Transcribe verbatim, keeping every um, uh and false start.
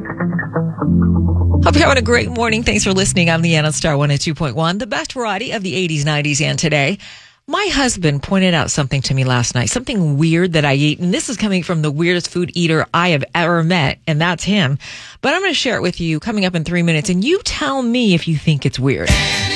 Hope you're having a great morning. Thanks for listening. I'm Leanna Star one oh two point one, the best variety of the eighties, nineties, and today. My husband pointed out something to me last night, something weird that I ate, and this is coming from the weirdest food eater I have ever met, and that's him. But I'm going to share it with you coming up in three minutes, and you tell me if you think it's weird.